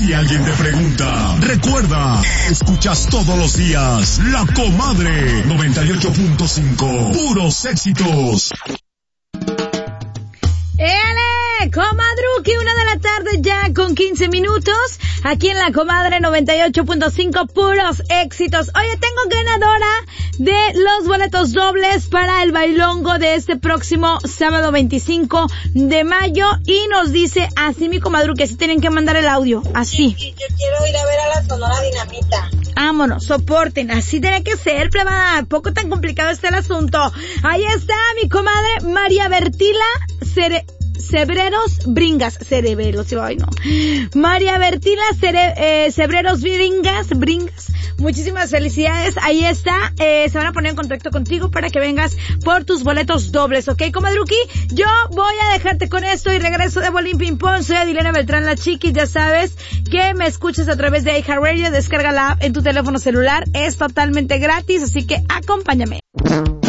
Si alguien te pregunta, recuerda, escuchas todos los días La Comadre 98.5, puros éxitos. ¡Éale! Comadruki, 1:00 ya con 15 minutos, aquí en La Comadre 98.5, puros éxitos. Oye, tengo ganadora de los boletos dobles para el bailongo de este próximo sábado 25 de mayo, y nos dice así mi comadruki, así tienen que mandar el audio, así. Sí, yo quiero ir a ver a la Sonora Dinamita. Vámonos, soporten, así tiene que ser, plebada, poco tan complicado está el asunto. Ahí está mi comadre María Bertila Cebreros Bringas, Cereberos, ay no. María Bertila Cebreros Bringas, muchísimas felicidades, ahí está, se van a poner en contacto contigo para que vengas por tus boletos dobles, ¿ok, comadruki? Yo voy a dejarte con esto y regreso de Bolín Ping Pong. Soy Adilena Beltrán, la chiquis, ya sabes que me escuchas a través de iHeartRadio, descarga la app en tu teléfono celular, es totalmente gratis, así que acompáñame.